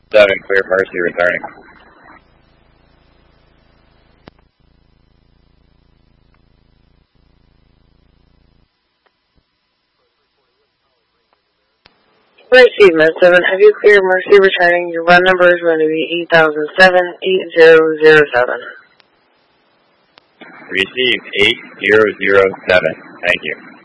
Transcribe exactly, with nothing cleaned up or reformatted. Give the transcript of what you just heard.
seven, clear Mercy returning. Mercy, Med seven, have you cleared Mercy returning? Your run number is going to be eight thousand seven, eight zero zero seven. Received eight zero zero seven. Thank you.